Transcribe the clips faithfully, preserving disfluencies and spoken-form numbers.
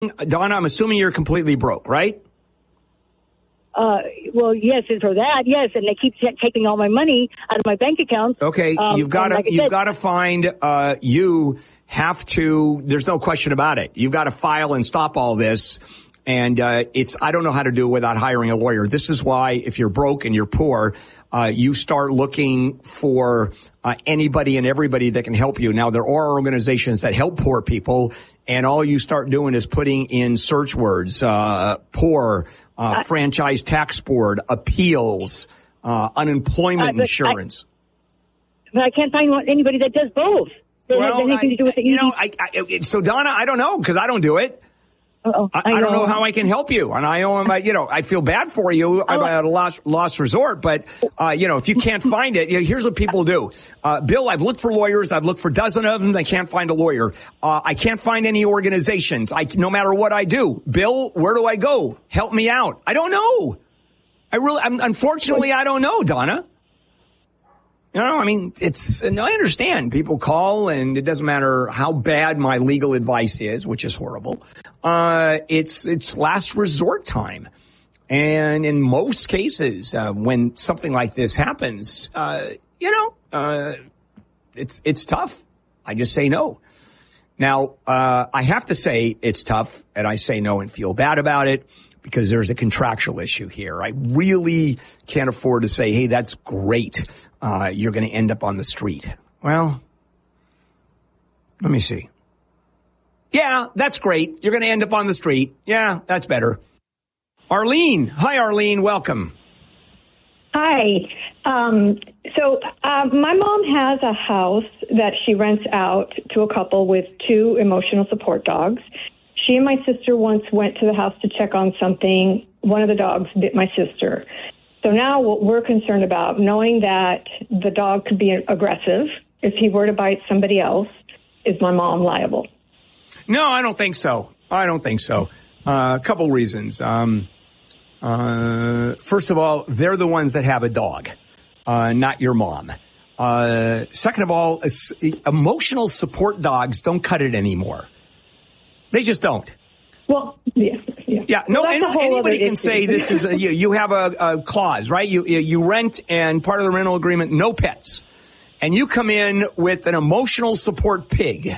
Donna, I'm assuming you're completely broke, right? Uh, well, yes, and for that, yes, and they keep t- taking all my money out of my bank account. Okay, um, you've got to like you've got to find. Uh, you have to. There's no question about it. You've got to file and stop all this. And uh, it's I don't know how to do it without hiring a lawyer. This is why if you're broke and you're poor, uh, you start looking for uh, anybody and everybody that can help you. Now, there are organizations that help poor people, and all you start doing is putting in search words, uh, poor, uh, uh, franchise tax board, appeals, uh, unemployment uh, insurance. I, but I can't find anybody that does both. That well, has anything I, to do with the you know, I, I, so Donna, I don't know because I don't do it. Uh-oh, I, I, I don't know how I can help you. And I owe him, you know, I feel bad for you. I'm at a lost, lost resort. But, uh, you know, if you can't find it, you know, here's what people do. Uh, Bill, I've looked for lawyers. I've looked for a dozen of them. I can't find a lawyer. Uh, I can't find any organizations. I, no matter what I do. Bill, where do I go? Help me out. I don't know. I really, I'm, unfortunately, I don't know, Donna. You know, I mean, it's, and I understand people call and it doesn't matter how bad my legal advice is, which is horrible. Uh, it's, it's last resort time. And in most cases, uh, when something like this happens, uh, you know, uh, it's, it's tough. I just say no. Now, uh, I have to say it's tough and I say no and feel bad about it because there's a contractual issue here. I really can't afford to say, hey, that's great. Uh, you're going to end up on the street. Well, let me see. Yeah, that's great. You're going to end up on the street. Yeah, that's better. Arlene. Hi, Arlene. Welcome. Hi. Um, so uh, my mom has a house that she rents out to a couple with two emotional support dogs. She and my sister once went to the house to check on something. One of the dogs bit my sister. So now what we're concerned about, knowing that the dog could be aggressive if he were to bite somebody else, is my mom liable? No, I don't think so. I don't think so. Uh, a couple reasons. Um, uh, first of all, they're the ones that have a dog, uh, not your mom. Uh, second of all, emotional support dogs don't cut it anymore. They just don't. Well, yeah. Yeah, yeah no, well, any, anybody can say this is, a, you, you have a, a clause, right? You, you rent and part of the rental agreement, no pets. And you come in with an emotional support pig.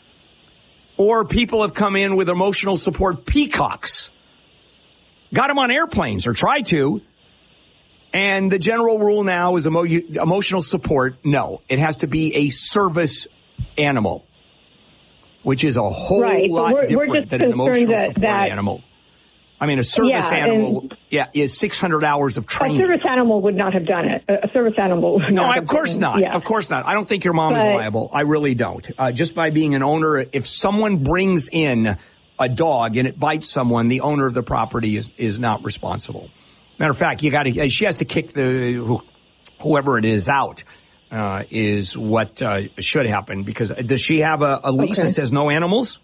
Or people have come in with emotional support peacocks. Got them on airplanes or tried to. And the general rule now is emo- emotional support. No, it has to be a service animal, which is a whole right. lot we're, different we're than an emotional that, support that, animal. I mean, a service yeah, animal, yeah, is six hundred hours of training. A service animal would not have done it. A service animal would no, not of have course done not. It. Yeah. Of course not. I don't think your mom but, is liable. I really don't. Uh, just by being an owner, if someone brings in a dog and it bites someone, the owner of the property is, is not responsible. Matter of fact, you got to. She has to kick the who, whoever it is out. Uh, is what uh, should happen because does she have a, a lease okay. that says no animals?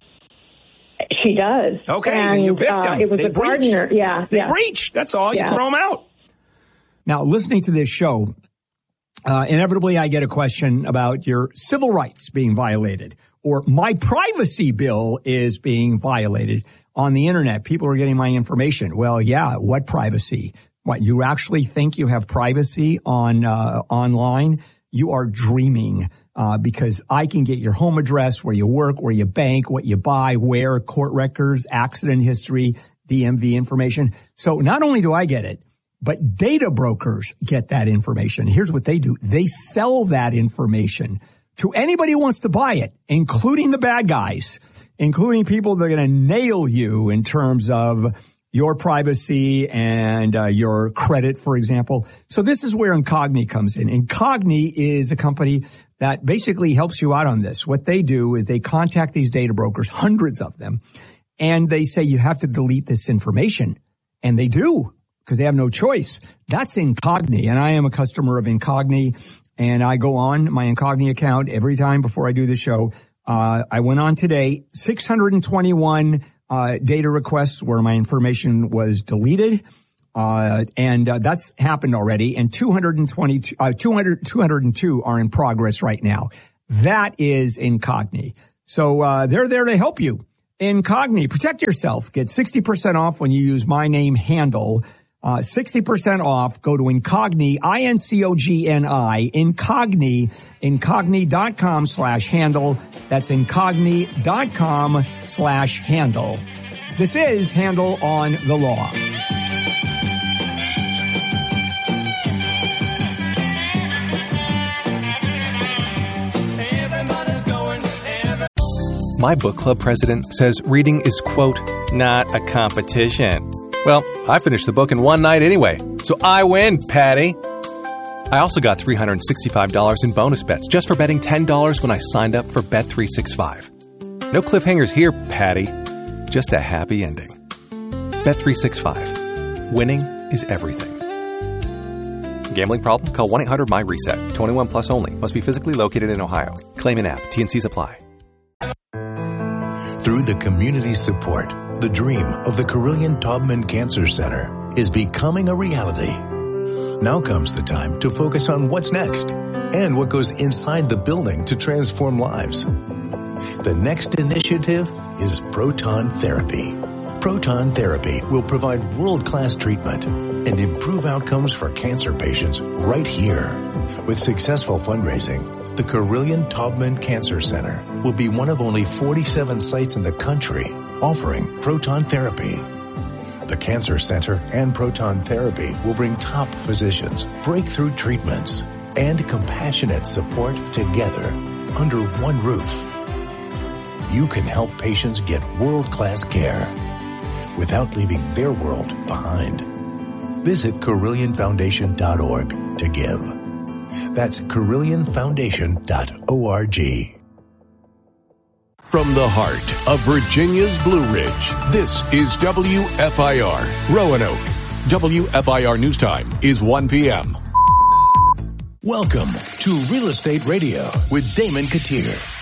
She does. Okay, and you evict them. Uh, it was they a breached. gardener. Yeah, they yeah. breached. That's all. Yeah. You throw them out. Now, listening to this show, uh, inevitably I get a question about your civil rights being violated or my privacy bill is being violated on the internet. People are getting my information. Well, yeah, what privacy? What, you actually think you have privacy on uh, online? You are dreaming. Uh, because I can get your home address, where you work, where you bank, what you buy, where, court records, accident history, D M V information. So not only do I get it, but data brokers get that information. Here's what they do. They sell that information to anybody who wants to buy it, including the bad guys, including people that are going to nail you in terms of your privacy and uh, your credit, for example. So this is where Incogni comes in. Incogni is a company that basically helps you out on this. What they do is they contact these data brokers, hundreds of them, and they say you have to delete this information. And they do, because they have no choice. That's Incogni, and I am a customer of Incogni, and I go on my Incogni account every time before I do the show. Uh, I went on today, six hundred twenty-one uh, data requests where my information was deleted. Uh, and, uh, that's happened already. And two hundred twenty-two, uh, two hundred, two hundred two are in progress right now. That is Incogni. So, uh, they're there to help you. Incogni. Protect yourself. Get sixty percent off when you use my name Handle. Uh, sixty percent off. Go to Incogni, I N C O G N I, Incogni, Incogni.com slash handle. That's Incogni.com slash handle. This is Handle on the Law. My book club president says reading is, quote, not a competition. Well, I finished the book in one night anyway, so I win, Patty. I also got three hundred sixty-five dollars in bonus bets just for betting ten dollars when I signed up for Bet three sixty-five. No cliffhangers here, Patty. Just a happy ending. Bet three sixty-five. Winning is everything. Gambling problem? Call one eight hundred my reset. twenty-one plus only. Must be physically located in Ohio. Claim in app. T N Cs apply. Through the community's support, the dream of the Carilion Taubman Cancer Center is becoming a reality. Now comes the time to focus on what's next and what goes inside the building to transform lives. The next initiative is proton therapy. Proton therapy will provide world-class treatment and improve outcomes for cancer patients right here. With successful fundraising, the Carilion Taubman Cancer Center will be one of only forty-seven sites in the country offering proton therapy. The Cancer Center and proton therapy will bring top physicians, breakthrough treatments, and compassionate support together under one roof. You can help patients get world-class care without leaving their world behind. Visit Carilion Foundation dot org to give. That's Carilion Foundation dot org. From the heart of Virginia's Blue Ridge, this is W F I R, Roanoke. W F I R News Time is one p.m. Welcome to Real Estate Radio with Damon Katir.